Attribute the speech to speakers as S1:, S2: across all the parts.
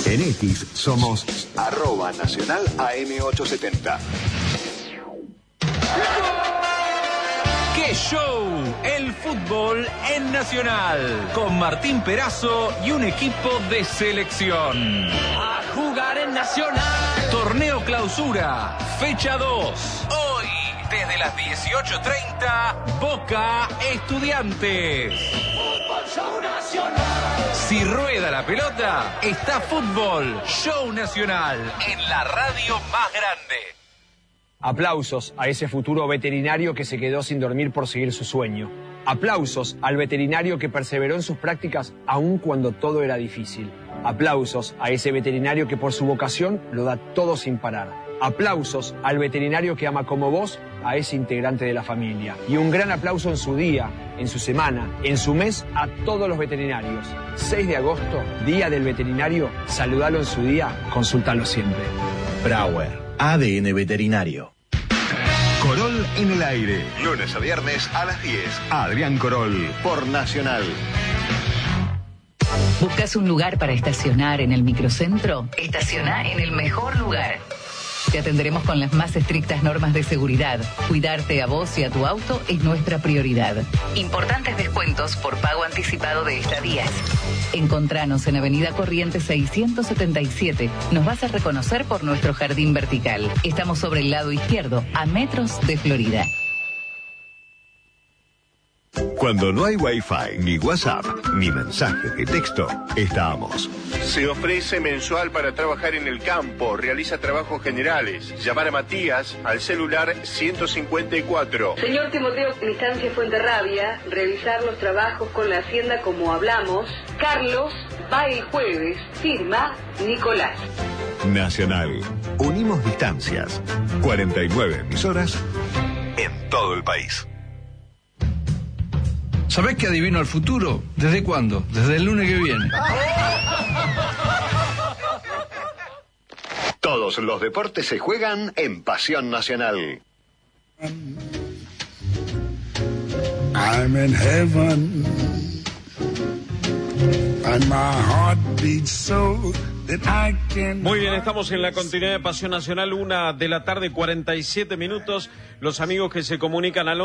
S1: En X somos @Nacional AM870.
S2: ¡Qué show! El fútbol en Nacional, con Martín Perazo y un equipo de selección. A jugar en Nacional. Torneo Clausura, fecha 2. Hoy, desde las 18:30, Boca Estudiantes. Fútbol Show Nacional. Si rueda la pelota, está Fútbol Show Nacional en la radio más grande.
S3: Aplausos a ese futuro veterinario que se quedó sin dormir por seguir su sueño. Aplausos al veterinario que perseveró en sus prácticas aun cuando todo era difícil. Aplausos a ese veterinario que por su vocación lo da todo sin parar. Aplausos al veterinario que ama como vos a ese integrante de la familia. Y un gran aplauso en su día, en su semana, en su mes a todos los veterinarios. 6 de agosto, Día del Veterinario. Saludalo en su día, consúltalo siempre.
S1: Brauer, ADN Veterinario. Corol en el aire. Lunes a viernes a las 10. Adrián Corol, por Nacional.
S4: ¿Buscas un lugar para estacionar en el microcentro? Estaciona en el mejor lugar. Te atenderemos con las más estrictas normas de seguridad. Cuidarte a vos y a tu auto es nuestra prioridad. Importantes descuentos por pago anticipado de estadías. Encontranos en Avenida Corrientes 677. Nos vas a reconocer por nuestro jardín vertical. Estamos sobre el lado izquierdo, a metros de Florida.
S1: Cuando no hay Wi-Fi, ni WhatsApp, ni mensajes de texto, estamos.
S5: Se ofrece mensual para trabajar en el campo, realiza trabajos generales. Llamar a Matías al celular 154.
S6: Señor Timoteo Cristancia Fuenterrabia, revisar los trabajos con la Hacienda como hablamos. Carlos va el jueves, firma Nicolás.
S1: Nacional. Unimos distancias. 49 emisoras en todo el país.
S7: ¿Sabés que adivino el futuro? ¿Desde cuándo? Desde el lunes que viene.
S1: Todos los deportes se juegan en Pasión Nacional.
S8: I'm in heaven and my heart beats so that I can...
S9: Muy bien, estamos en la continuidad de Pasión Nacional, 1:47 p.m. Los amigos que se comunican al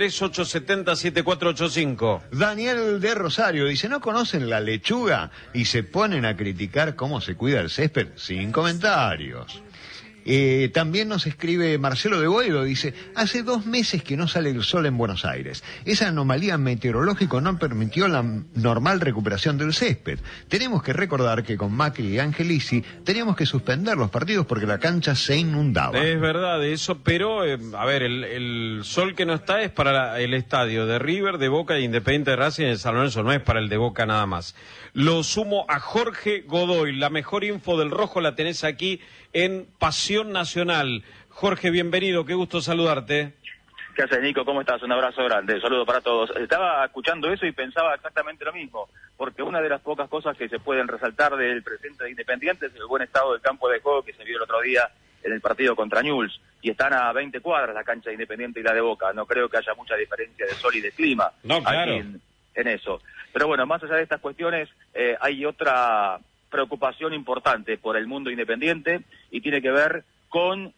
S9: 11-3870-7485.
S10: Daniel de Rosario dice, ¿no conocen la lechuga? Y se ponen a criticar cómo se cuida el césped sin comentarios. También nos escribe Marcelo de Boedo, dice, hace 2 meses que no sale el sol en Buenos Aires. Esa anomalía meteorológica no permitió la normal recuperación del césped. Tenemos que recordar que con Macri y Angelici teníamos que suspender los partidos porque la cancha se inundaba.
S9: Es verdad eso, pero, a ver, el sol que no está es para el estadio de River, de Boca e Independiente de Racing en San Lorenzo, no es para el de Boca nada más. Lo sumo a Jorge Godoy, la mejor info del rojo la tenés aquí en Pasión Nacional. Jorge, bienvenido, qué gusto saludarte.
S11: ¿Qué haces, Nico? ¿Cómo estás? Un abrazo grande, un saludo para todos. Estaba escuchando eso y pensaba exactamente lo mismo, porque una de las pocas cosas que se pueden resaltar del presente de Independiente es el buen estado del campo de juego que se vio el otro día en el partido contra Newell's, y están a 20 cuadras la cancha de Independiente y la de Boca. No creo que haya mucha diferencia de sol y de clima
S9: claro.
S11: aquí en eso. Pero bueno, más allá de estas cuestiones, hay otra preocupación importante por el mundo independiente y tiene que ver con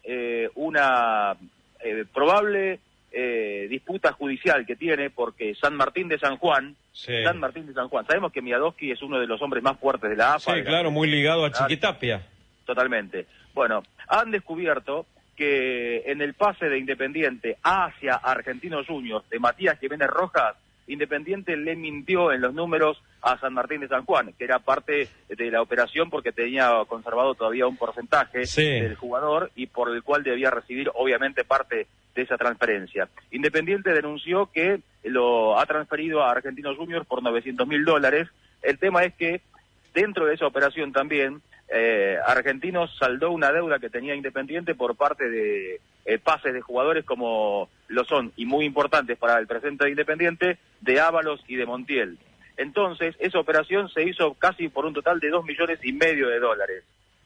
S11: una probable disputa judicial que tiene, porque San Martín de San Juan, sabemos que Miadowski es uno de los hombres más fuertes de la AFA.
S9: Sí, claro, muy ligado a Chiquitapia.
S11: Totalmente. Bueno, han descubierto que en el pase de Independiente hacia Argentinos Juniors de Matías Jiménez Rojas, Independiente le mintió en los números a San Martín de San Juan, que era parte de la operación porque tenía conservado todavía un porcentaje del jugador y por el cual debía recibir obviamente parte de esa transferencia. Independiente denunció que lo ha transferido a Argentinos Juniors por $900.000. El tema es que dentro de esa operación también Argentinos saldó una deuda que tenía Independiente por parte de pases de jugadores como lo son, y muy importantes para el presente de Independiente, de Ábalos y de Montiel. Entonces, esa operación se hizo casi por un total de $2,5 millones.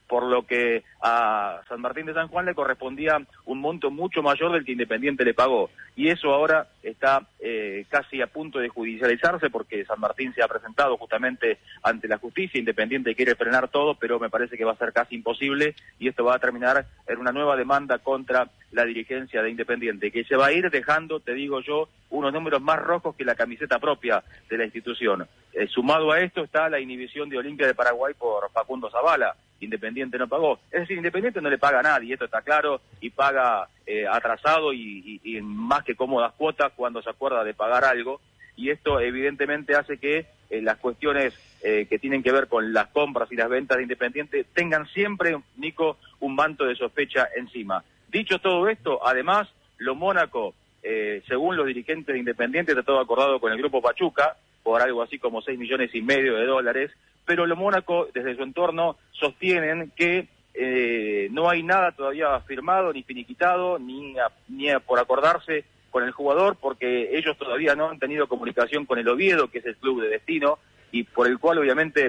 S11: por lo que a San Martín de San Juan le correspondía un monto mucho mayor del que Independiente le pagó. Y eso ahora está casi a punto de judicializarse, porque San Martín se ha presentado justamente ante la justicia. Independiente quiere frenar todo, pero me parece que va a ser casi imposible, y esto va a terminar en una nueva demanda contra la dirigencia de Independiente, que se va a ir dejando, te digo yo, unos números más rojos que la camiseta propia de la institución. Sumado a esto está la inhibición de Olimpia de Paraguay por Facundo Zavala. Independiente no pagó. Es decir, Independiente no le paga a nadie, esto está claro, y paga atrasado y en más que cómodas cuotas cuando se acuerda de pagar algo, y esto evidentemente hace que las cuestiones que tienen que ver con las compras y las ventas de Independiente tengan siempre, Nico, un manto de sospecha encima. Dicho todo esto, además, lo Mónaco, según los dirigentes de Independiente, está todo acordado con el Grupo Pachuca, por algo así como $6,5 millones, pero lo Mónaco, desde su entorno, sostienen que no hay nada todavía firmado, ni finiquitado, ni por acordarse con el jugador, porque ellos todavía no han tenido comunicación con el Oviedo, que es el club de destino, y por el cual obviamente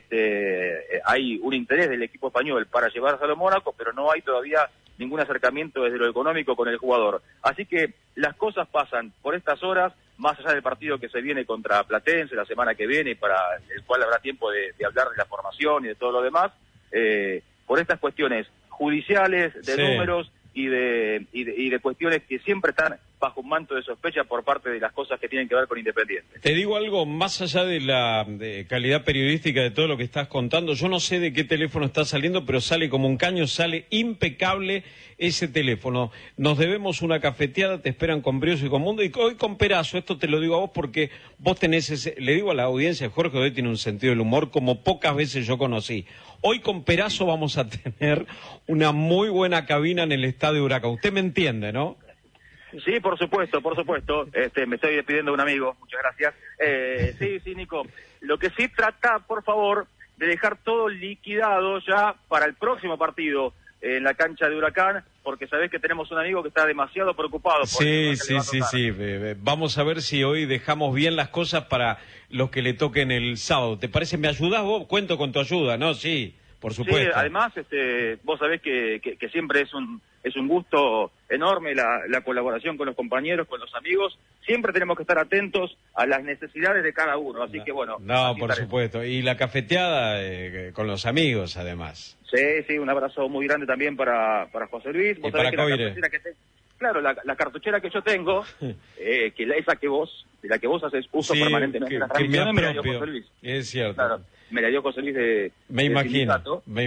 S11: hay un interés del equipo español para llevarse a lo Mónaco, pero no hay todavía ningún acercamiento desde lo económico con el jugador. Así que las cosas pasan por estas horas, más allá del partido que se viene contra Platense la semana que viene, para el cual habrá tiempo de hablar de la formación y de todo lo demás, por estas cuestiones judiciales, de números y de cuestiones que siempre están bajo un manto de sospecha por parte de las cosas que tienen que ver con Independiente.
S9: Te digo algo, más allá de la calidad periodística de todo lo que estás contando, yo no sé de qué teléfono está saliendo, pero sale como un caño, sale impecable ese teléfono. Nos debemos una cafeteada, te esperan con Brioso y con Mundo, y hoy con Perazo, esto te lo digo a vos porque vos tenés le digo a la audiencia, Jorge hoy tiene un sentido del humor como pocas veces yo conocí. Hoy con Perazo vamos a tener una muy buena cabina en el Estadio Huracán. Usted me entiende, ¿no?
S11: Sí, por supuesto. Me estoy despidiendo de un amigo, muchas gracias. Sí, Nico. Lo que sí, trata, por favor, de dejar todo liquidado ya para el próximo partido en la cancha de Huracán, porque sabés que tenemos un amigo que está demasiado preocupado.
S9: Sí. Vamos a ver si hoy dejamos bien las cosas para los que le toquen el sábado. ¿Te parece? ¿Me ayudás vos? Cuento con tu ayuda, ¿no? Sí, por supuesto.
S11: Sí, además, vos sabés que siempre es un gusto enorme la colaboración con los compañeros, con los amigos. Siempre tenemos que estar atentos a las necesidades de cada uno, así que bueno.
S9: No, por supuesto. Y la cafeteada con los amigos, además.
S11: Sí, un abrazo muy grande también para José Luis.
S9: ¿Vos sabés
S11: que claro, la cartuchera que yo tengo, esa que vos, de la que vos haces uso permanentemente en las transmisiones, me la dio José Luis.
S9: Es cierto.
S11: Claro, me la dio José Luis
S9: me imagino.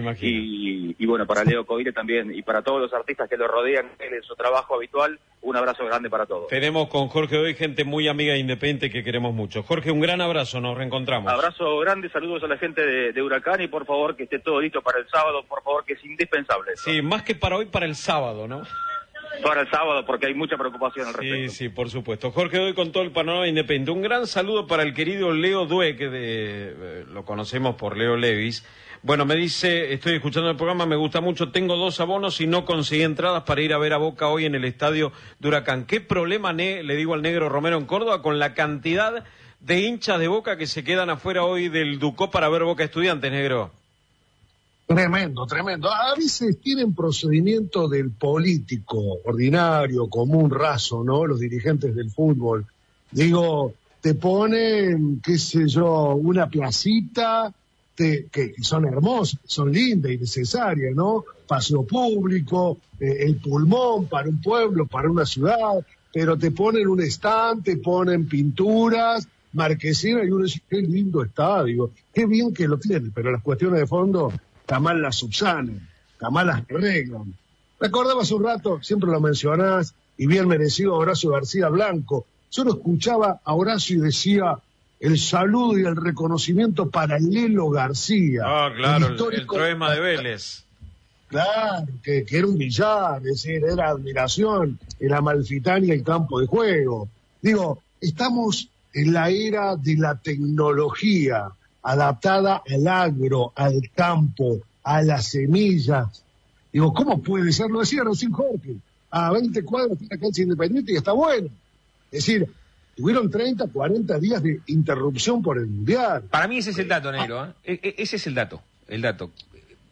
S11: Y bueno, para Leo Coire también, y para todos los artistas que lo rodean en su trabajo habitual, un abrazo grande para todos.
S9: Tenemos con Jorge hoy gente muy amiga e independiente que queremos mucho. Jorge, un gran abrazo, nos reencontramos.
S11: Abrazo grande, saludos a la gente de Huracán, y por favor que esté todo listo para el sábado, por favor, que es indispensable.
S9: Sí, más que para hoy, para el sábado, ¿no?
S11: Para el sábado, porque hay mucha preocupación al respecto.
S9: Sí, por supuesto. Jorge, hoy con todo el panorama independiente. Un gran saludo para el querido Leo Due, que lo conocemos por Leo Levis. Bueno, me dice, estoy escuchando el programa, me gusta mucho, tengo 2 abonos y no conseguí entradas para ir a ver a Boca hoy en el estadio de Huracán. ¿Qué problema, le digo al negro Romero en Córdoba, con la cantidad de hinchas de Boca que se quedan afuera hoy del Ducó para ver Boca Estudiantes, negro?
S12: Tremendo. A veces tienen procedimiento del político ordinario, común, raso, ¿no? Los dirigentes del fútbol. Digo, te ponen, qué sé yo, una placita que son hermosas, son lindas y necesarias, ¿no? Paseo público, el pulmón para un pueblo, para una ciudad, pero te ponen un stand, te ponen pinturas, marquesinas, y uno dice, qué lindo estadio, qué bien que lo tienen, pero las cuestiones de fondo jamás las subsanan, jamás las arreglan. Recordaba hace un rato, siempre lo mencionás, y bien merecido Horacio García Blanco. Yo lo escuchaba a Horacio y decía el saludo y el reconocimiento para Lelo García.
S9: Ah, claro, el Troema de Vélez.
S12: Claro, que era un billar, es decir, era admiración, era Amalfitani el campo de juego. Digo, estamos en la era de la tecnología, adaptada al agro, al campo, a las semillas. Digo, ¿cómo puede ser? Lo decía recién Jorge, a 20 cuadras tiene una cancha Independiente y está bueno. Es decir, tuvieron 30, 40 días de interrupción por el Mundial.
S13: Para mí ese es el dato, negro, ¿eh? Ese es el dato.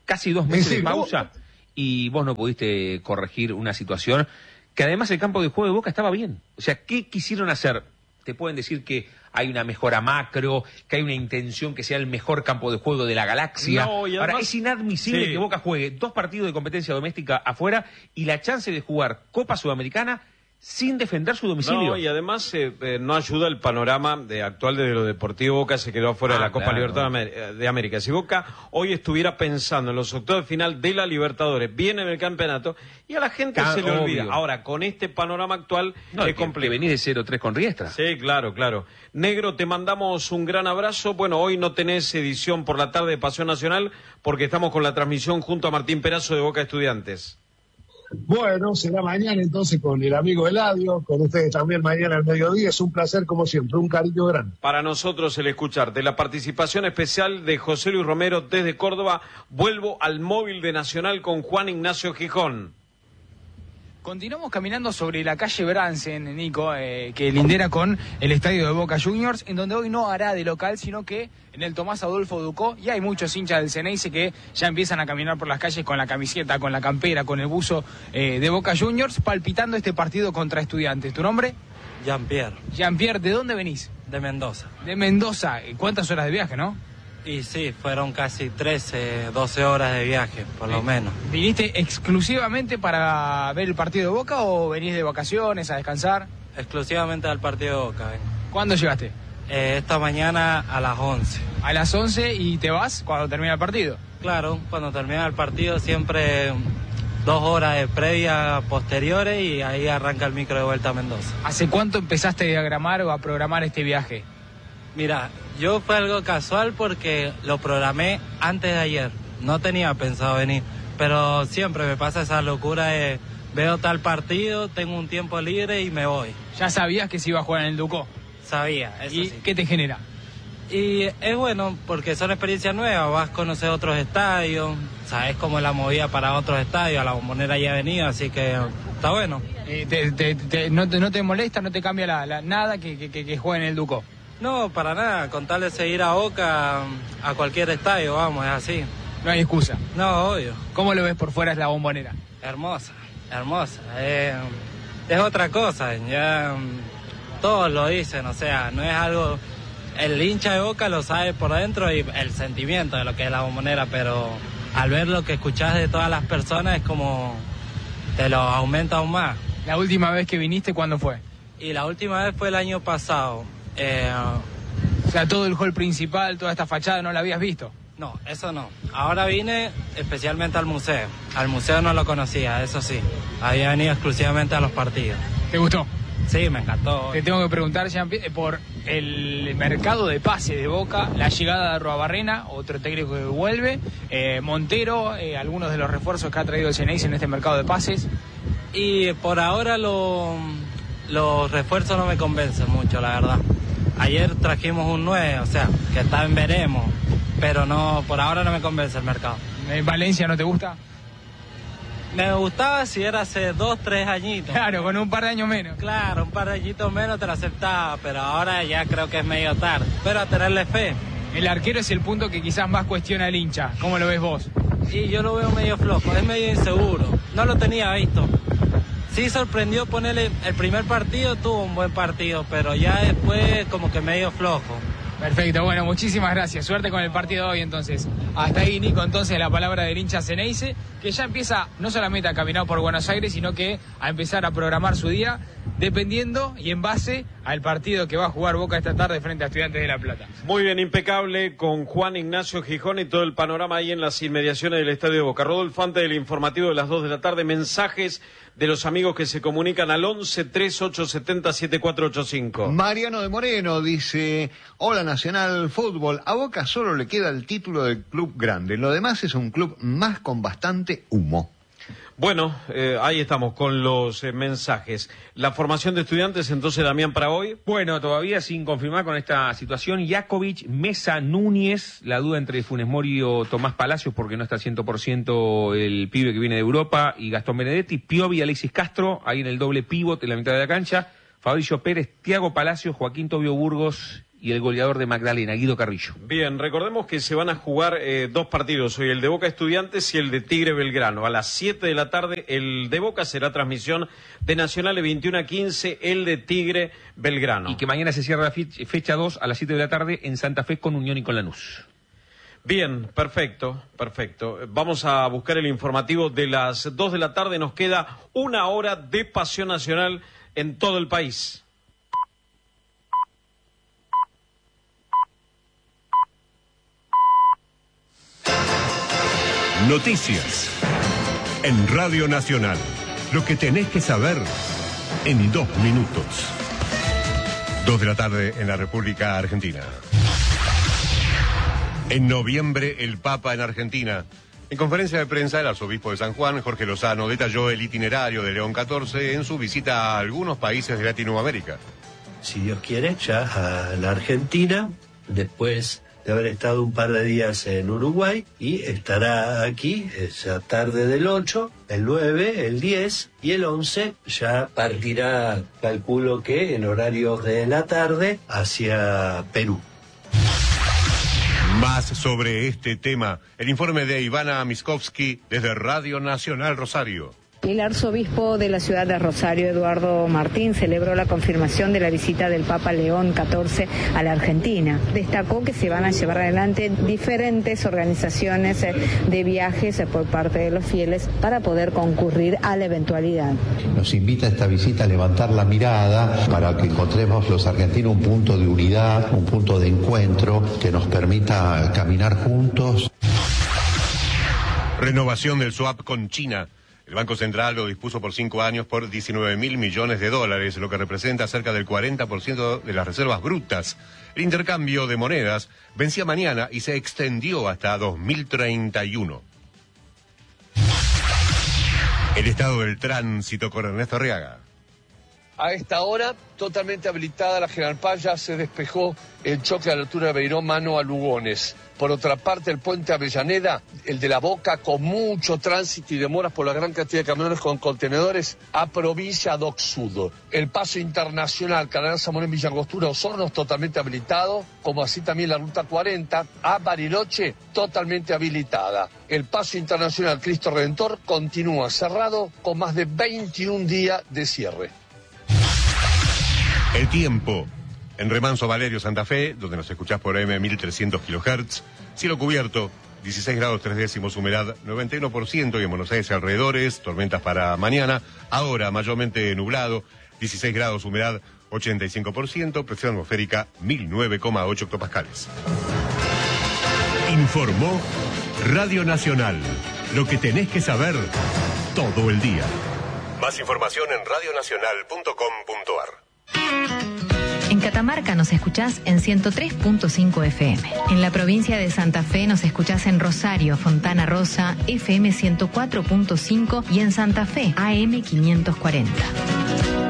S13: casi 2 meses de pausa y vos no pudiste corregir una situación que además el campo de juego de Boca estaba bien. O sea, ¿qué quisieron hacer? Te pueden decir que hay una mejora macro, que hay una intención que sea el mejor campo de juego de la galaxia.
S9: No, y además,
S13: ahora, es inadmisible que Boca juegue 2 partidos de competencia doméstica afuera y la chance de jugar Copa Sudamericana sin defender su domicilio.
S9: No, y además no ayuda el panorama actual de lo deportivo. Boca se quedó afuera de la Copa Libertadores de América. Si Boca hoy estuviera pensando en los octavos de final de la Libertadores, viene en el campeonato, y a la gente se le olvida. Ahora, con este panorama actual, es complejo.
S13: Que venís de 0-3 con Riestra.
S9: Sí, claro. Negro, te mandamos un gran abrazo. Bueno, hoy no tenés edición por la tarde de Pasión Nacional, porque estamos con la transmisión junto a Martín Perazo de Boca Estudiantes.
S12: Bueno, será mañana entonces con el amigo Eladio, con ustedes también mañana al mediodía. Es un placer como siempre, un cariño grande.
S9: Para nosotros el escucharte. La participación especial de José Luis Romero desde Córdoba. Vuelvo al móvil de Nacional con Juan Ignacio Gijón.
S14: Continuamos caminando sobre la calle Bransen, Nico, que lindera con el estadio de Boca Juniors, en donde hoy no hará de local, sino que en el Tomás Adolfo Ducó, y hay muchos hinchas del Ceneice que ya empiezan a caminar por las calles con la camiseta, con la campera, con el buzo de Boca Juniors, palpitando este partido contra Estudiantes. ¿Tu nombre?
S15: Jean-Pierre.
S14: Jean-Pierre, ¿de dónde venís?
S15: De Mendoza.
S14: De Mendoza. ¿Cuántas horas de viaje, no?
S15: Y sí, fueron casi 13, 12 horas de viaje, por lo menos.
S14: ¿Viniste exclusivamente para ver el partido de Boca o venís de vacaciones a descansar?
S15: Exclusivamente al partido de Boca, vengo.
S14: ¿Cuándo llegaste?
S15: Esta mañana a las 11.
S14: ¿A las 11 y te vas cuando termina el partido?
S15: Claro, cuando termina el partido siempre 2 horas de previa posteriores y ahí arranca el micro de vuelta a Mendoza.
S14: ¿Hace cuánto empezaste a diagramar o a programar este viaje?
S15: Mira, yo fue algo casual porque lo programé antes de ayer. No tenía pensado venir, pero siempre me pasa esa locura de veo tal partido, tengo un tiempo libre y me voy.
S14: ¿Ya sabías que se iba a jugar en el Ducó?
S15: Sabía, eso
S14: ¿Y
S15: sí.
S14: qué te genera?
S15: Y es bueno porque son experiencias nuevas, vas a conocer otros estadios, sabes cómo es la movida para otros estadios, a la Bombonera ya he venido, así que está bueno.
S14: ¿No te molesta, no te cambia nada que juegue en el Ducó?
S15: No, para nada, con tal de seguir a Boca a cualquier estadio, vamos, es así.
S14: No hay excusa.
S15: No, obvio.
S14: ¿Cómo lo ves por fuera es la Bombonera?
S15: Hermosa. Es otra cosa, ya todos lo dicen, o sea, no es algo... El hincha de Boca lo sabe por dentro y el sentimiento de lo que es la Bombonera, pero al ver lo que escuchás de todas las personas es como... te lo aumenta aún más.
S14: ¿La última vez que viniste, cuándo fue?
S15: Y la última vez fue el año pasado.
S14: O sea, todo el hall principal, toda esta fachada, ¿no la habías visto?
S15: No, eso no. Ahora vine especialmente al museo. Al museo no lo conocía, eso sí. Había venido exclusivamente a los partidos.
S14: ¿Te gustó?
S15: Sí, me encantó.
S14: Te tengo que preguntar, Jean, por el mercado de pase de Boca, la llegada de Arruabarrena, otro técnico que vuelve, Montero, algunos de los refuerzos que ha traído el Ceneice en este mercado de pases.
S15: Y por ahora los refuerzos no me convencen mucho, la verdad. Ayer trajimos un 9, o sea, que está en veremos, pero no, por ahora no me convence el mercado.
S14: ¿En Valencia no te gusta?
S15: Me gustaba si era hace 2, 3 añitos.
S14: Claro, con un par de años menos.
S15: Claro, un par de añitos menos te lo aceptaba, pero ahora ya creo que es medio tarde. Pero a tenerle fe.
S14: El arquero es el punto que quizás más cuestiona el hincha. ¿Cómo lo ves vos?
S15: Sí, yo lo veo medio flojo, es medio inseguro. No lo tenía visto. Sí sorprendió ponerle el primer partido, tuvo un buen partido, pero ya después como que medio flojo.
S14: Perfecto, bueno, muchísimas gracias. Suerte con el partido de hoy entonces. Hasta ahí, Nico, entonces la palabra del hincha Ceneice, que ya empieza no solamente a caminar por Buenos Aires, sino que a empezar a programar su día, dependiendo y en base al partido que va a jugar Boca esta tarde frente a Estudiantes de La Plata.
S9: Muy bien, impecable, con Juan Ignacio Gijón y todo el panorama ahí en las inmediaciones del Estadio de Boca. Rodolfo, antes del informativo de las 2 de la tarde, mensajes de los amigos que se comunican al 11-3870-7485.
S10: Mariano de Moreno dice: hola Nacional Fútbol, a Boca solo le queda el título del club grande, lo demás es un club más con bastante humo.
S9: Bueno, ahí estamos con los mensajes. La formación de Estudiantes, entonces, Damián, para hoy.
S13: Bueno, todavía sin confirmar con esta situación. Jakovic, Mesa, Núñez, la duda entre Funes Mori o Tomás Palacios, porque no está 100% el pibe que viene de Europa, y Gastón Benedetti, Piovi, Alexis Castro, ahí en el doble pívot en la mitad de la cancha, Fabricio Pérez, Thiago Palacios, Joaquín Tobio Burgos y el goleador de Magdalena, Guido Carrillo.
S9: Bien, recordemos que se van a jugar 2 partidos hoy, el de Boca Estudiantes y el de Tigre Belgrano. A las 7 de la tarde, el de Boca será transmisión de Nacional, 21:15, el de Tigre Belgrano.
S13: Y que mañana se cierra la fecha 2 a las 7 de la tarde en Santa Fe con Unión y con Lanús.
S9: Bien, perfecto. Vamos a buscar el informativo de las 2 de la tarde. Nos queda 1 hora de pasión nacional en todo el país.
S1: Noticias en Radio Nacional. Lo que tenés que saber en 2 minutos. 2 de la tarde en la República Argentina. En noviembre, el Papa en Argentina. En conferencia de prensa, el arzobispo de San Juan, Jorge Lozano, detalló el itinerario de León XIV en su visita a algunos países de Latinoamérica.
S16: Si Dios quiere, ya a la Argentina, después de haber estado un par de días en Uruguay, y estará aquí esa tarde del 8, el 9, el 10 y el 11 ya partirá, calculo que en horarios de la tarde, hacia Perú.
S1: Más sobre este tema, el informe de Ivana Miskovsky desde Radio Nacional Rosario.
S17: El arzobispo de la ciudad de Rosario, Eduardo Martín, celebró la confirmación de la visita del Papa León XIV a la Argentina. Destacó que se van a llevar adelante diferentes organizaciones de viajes por parte de los fieles para poder concurrir a la eventualidad.
S18: Nos invita a esta visita a levantar la mirada para que encontremos los argentinos un punto de unidad, un punto de encuentro que nos permita caminar juntos.
S1: Renovación del swap con China. El Banco Central lo dispuso por 5 años por $19.000 millones, lo que representa cerca del 40% de las reservas brutas. El intercambio de monedas vencía mañana y se extendió hasta 2031. El estado del tránsito con Ernesto Arriaga.
S19: A esta hora, totalmente habilitada la General Paz, ya se despejó el choque a la altura de Beirón, mano a Lugones. Por otra parte, el puente Avellaneda, el de la Boca, con mucho tránsito y demoras por la gran cantidad de camiones con contenedores, a Provilla Doc Sud. El paso internacional, Canal Zamorén, Villa Angostura, Osorno, totalmente habilitado, como así también la ruta 40, a Bariloche, totalmente habilitada. El paso internacional Cristo Redentor continúa cerrado con más de 21 días de cierre.
S1: El tiempo. En Remanso, Valerio, Santa Fe, donde nos escuchás por AM 1300 kHz, cielo cubierto, 16 grados 3 décimos, humedad 91%, y en Buenos Aires y alrededores, tormentas para mañana, ahora mayormente nublado, 16 grados, humedad 85%, presión atmosférica 1009,8 hectopascales. Informó Radio Nacional, lo que tenés que saber todo el día. Más información en radionacional.com.ar.
S20: En Catamarca nos escuchás en 103.5 FM. En la provincia de Santa Fe nos escuchás en Rosario, Fontana Rosa, FM 104.5 y en Santa Fe, AM 540.